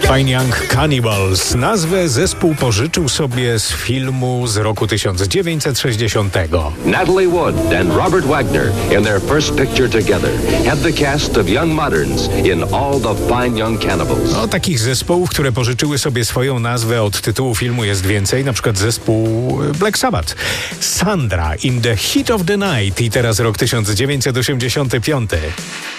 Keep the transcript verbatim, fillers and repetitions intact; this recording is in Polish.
Fine Young Cannibals. Nazwę zespół pożyczył sobie z filmu z roku tysiąc dziewięćset sześćdziesiątego. Natalie Wood and Robert Wagner in their first picture together had the cast of Young Moderns in All the Fine Young Cannibals. No, takich zespołów, które pożyczyły sobie swoją nazwę od tytułu filmu jest więcej, na przykład zespół Black Sabbath. Sandra in the Heat of the Night i teraz rok tysiąc dziewięćset osiemdziesiąty piąty.